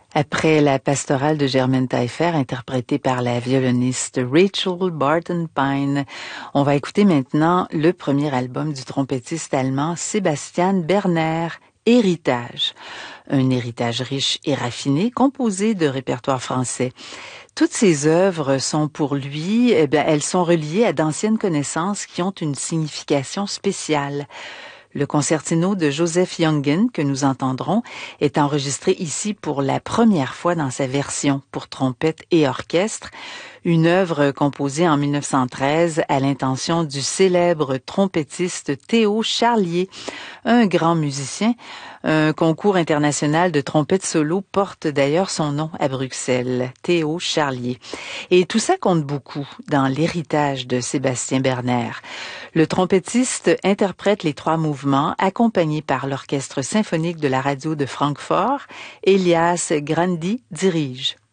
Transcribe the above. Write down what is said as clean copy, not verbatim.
Après la pastorale de Germaine Taillefer, interprétée par la violoniste Rachel Barton-Pine, on va écouter maintenant le premier album du trompettiste allemand Sebastian Berner, Héritage. Un héritage riche et raffiné, composé de répertoires français. Toutes ces œuvres sont pour lui, elles sont reliées à d'anciennes connaissances qui ont une signification spéciale. Le concertino de Joseph Junggen que nous entendrons est enregistré ici pour la première fois dans sa version pour trompette et orchestre, une œuvre composée en 1913 à l'intention du célèbre trompettiste Théo Charlier, un grand musicien. Un concours international de trompette solo porte d'ailleurs son nom à Bruxelles, Théo Charlier. Et tout ça compte beaucoup dans l'héritage de Sébastien Berner. Le trompettiste interprète les 3 mouvements accompagné par l'orchestre symphonique de la radio de Francfort. Elias Grandi dirige.